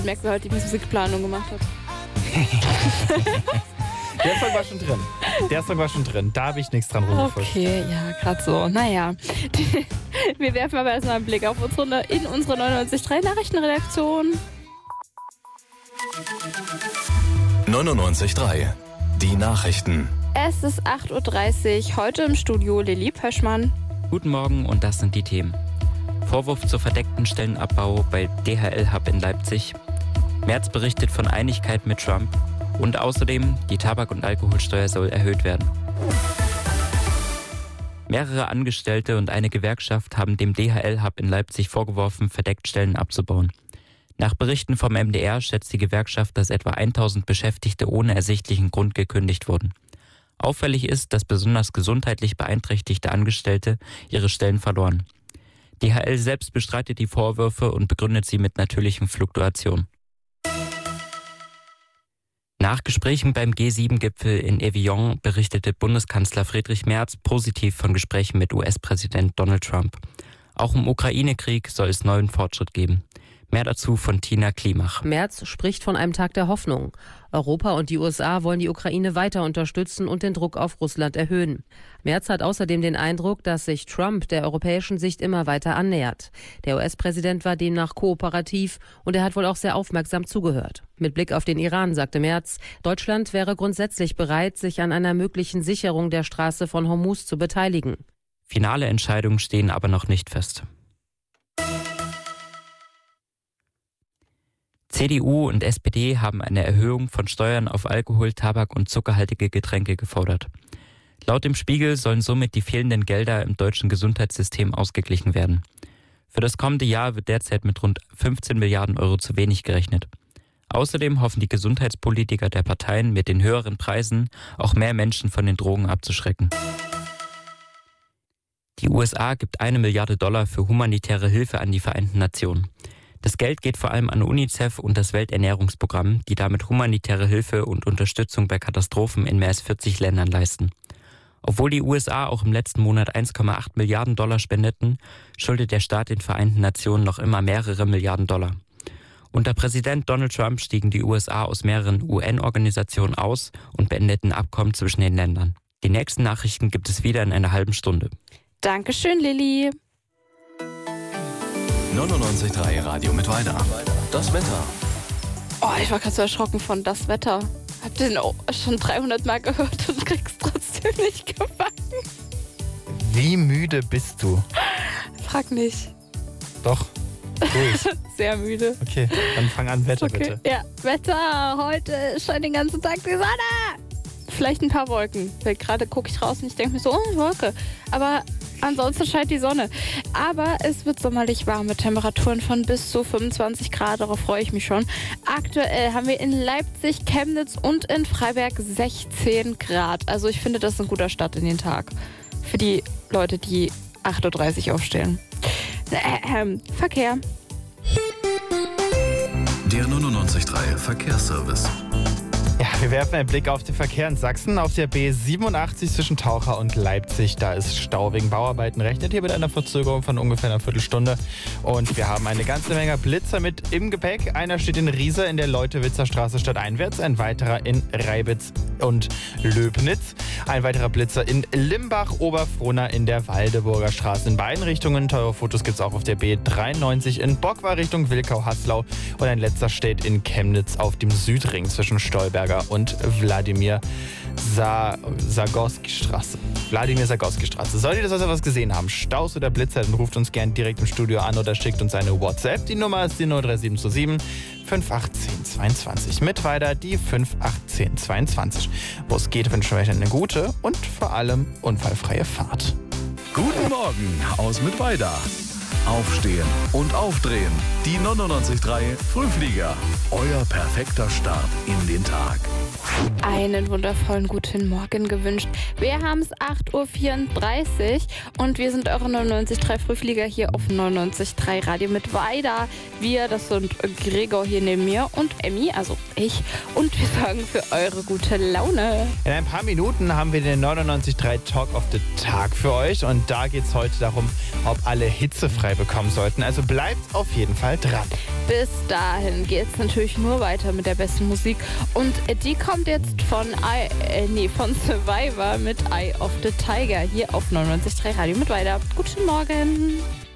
Merkt, wer heute die Musikplanung gemacht hat. Der Song war schon drin. Da habe ich nichts dran rumgefuscht. Okay, ja, gerade so. Naja. Wir werfen aber erstmal einen Blick auf in unsere 99.3 Nachrichtenredaktion. 99.3 Die Nachrichten. Es ist 8.30 Uhr. Heute im Studio Lilly Pöschmann. Guten Morgen und das sind die Themen. Vorwurf zu verdeckten Stellenabbau bei DHL-Hub in Leipzig. Merz berichtet von Einigkeit mit Trump. Und außerdem, die Tabak- und Alkoholsteuer soll erhöht werden. Mehrere Angestellte und eine Gewerkschaft haben dem DHL-Hub in Leipzig vorgeworfen, verdeckt Stellen abzubauen. Nach Berichten vom MDR schätzt die Gewerkschaft, dass etwa 1000 Beschäftigte ohne ersichtlichen Grund gekündigt wurden. Auffällig ist, dass besonders gesundheitlich beeinträchtigte Angestellte ihre Stellen verloren. DHL selbst bestreitet die Vorwürfe und begründet sie mit natürlichen Fluktuationen. Nach Gesprächen beim G7-Gipfel in Evian berichtete Bundeskanzler Friedrich Merz positiv von Gesprächen mit US-Präsident Donald Trump. Auch im Ukraine-Krieg soll es neuen Fortschritt geben. Mehr dazu von Tina Klimach. Merz spricht von einem Tag der Hoffnung. Europa und die USA wollen die Ukraine weiter unterstützen und den Druck auf Russland erhöhen. Merz hat außerdem den Eindruck, dass sich Trump der europäischen Sicht immer weiter annähert. Der US-Präsident war demnach kooperativ und er hat wohl auch sehr aufmerksam zugehört. Mit Blick auf den Iran sagte Merz, Deutschland wäre grundsätzlich bereit, sich an einer möglichen Sicherung der Straße von Hormuz zu beteiligen. Finale Entscheidungen stehen aber noch nicht fest. CDU und SPD haben eine Erhöhung von Steuern auf Alkohol, Tabak und zuckerhaltige Getränke gefordert. Laut dem Spiegel sollen somit die fehlenden Gelder im deutschen Gesundheitssystem ausgeglichen werden. Für das kommende Jahr wird derzeit mit rund 15 Milliarden Euro zu wenig gerechnet. Außerdem hoffen die Gesundheitspolitiker der Parteien mit den höheren Preisen auch mehr Menschen von den Drogen abzuschrecken. Die USA gibt $1 Milliarde für humanitäre Hilfe an die Vereinten Nationen. Das Geld geht vor allem an UNICEF und das Welternährungsprogramm, die damit humanitäre Hilfe und Unterstützung bei Katastrophen in mehr als 40 Ländern leisten. Obwohl die USA auch im letzten Monat $1,8 Milliarden spendeten, schuldet der Staat den Vereinten Nationen noch immer mehrere Milliarden $. Unter Präsident Donald Trump stiegen die USA aus mehreren UN-Organisationen aus und beendeten Abkommen zwischen den Ländern. Die nächsten Nachrichten gibt es wieder in einer halben Stunde. Dankeschön, Lilly. 99.3 Radio mit Weida. Das Wetter. Oh, ich war gerade so erschrocken von das Wetter. Hab den schon 300 Mal gehört und krieg's trotzdem nicht gebacken. Wie müde bist du? Frag nicht. Doch. Ruhig. Sehr müde. Okay, dann fang an, Wetter bitte. Ja, Wetter. Heute scheint den ganzen Tag die Sonne. Vielleicht ein paar Wolken. Weil gerade gucke ich raus und ich denke mir so, oh, Wolke. Aber ansonsten scheint die Sonne. Aber es wird sommerlich warm mit Temperaturen von bis zu 25 Grad. Darauf freue ich mich schon. Aktuell haben wir in Leipzig, Chemnitz und in Freiberg 16 Grad. Also ich finde, das ist ein guter Start in den Tag. Für die Leute, die 8.30 Uhr aufstehen. Verkehr. Der 99.3 Verkehrsservice. Ja, wir werfen einen Blick auf den Verkehr in Sachsen. Auf der B87 zwischen Taucher und Leipzig. Da ist Stau wegen Bauarbeiten. Rechnet hier mit einer Verzögerung von ungefähr einer Viertelstunde. Und wir haben eine ganze Menge Blitzer mit im Gepäck. Einer steht in Riesa in der Leutewitzer Straße stadteinwärts. Ein weiterer in Reibitz und Löbnitz. Ein weiterer Blitzer in Limbach-Oberfrohna in der Waldeburger Straße. In beiden Richtungen. Teure Fotos gibt es auch auf der B93 in Bockwar Richtung Wilkau-Haslau. Und ein letzter steht in Chemnitz auf dem Südring zwischen Stolberger und Wladimir Zagorski-Straße. Solltet ihr das also was gesehen haben, Staus oder Blitzer, dann ruft uns gerne direkt im Studio an oder schickt uns eine WhatsApp. Die Nummer ist die 03727 581022. Mit weiter die 581022. Wo es geht, wünschen wir euch eine gute und vor allem unfallfreie Fahrt. Guten Morgen aus Mittweida. Aufstehen und aufdrehen. Die 99.3 Frühflieger. Euer perfekter Start in den Tag. Einen wundervollen guten Morgen gewünscht. Wir haben es 8.34 Uhr und wir sind eure 99.3 Frühflieger hier auf 99.3 Radio mit Weida. Wir, das sind Gregor hier neben mir und Emmy, also ich. Und wir sorgen für eure gute Laune. In ein paar Minuten haben wir den 99.3 Talk of the Tag für euch. Und da geht es heute darum, ob alle hitzefrei dabei bekommen sollten. Also bleibt auf jeden Fall dran. Bis dahin geht's natürlich nur weiter mit der besten Musik. Und die kommt jetzt von Survivor mit Eye of the Tiger hier auf 99.3 Radio mit weiter. Guten Morgen.